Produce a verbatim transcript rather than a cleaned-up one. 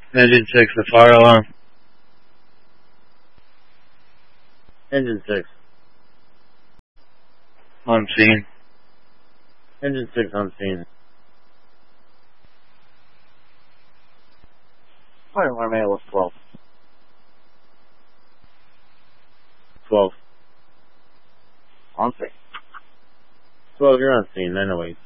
Engine six, the fire alarm. Engine six. On scene. Engine six on scene. Fire alarm A L S twelve. twelve. On scene. twelve, you're on scene, nine oh eight.